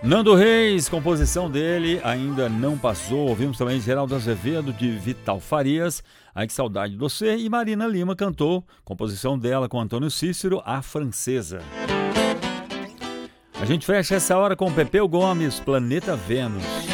Nando Reis, composição dele, Ainda Não Passou. Ouvimos também Geraldo Azevedo, de Vital Farias, Ai Que Saudade de Você. E Marina Lima cantou, composição dela com Antônio Cícero, A Francesa. A gente fecha essa hora com Pepeu Gomes, Planeta Vênus.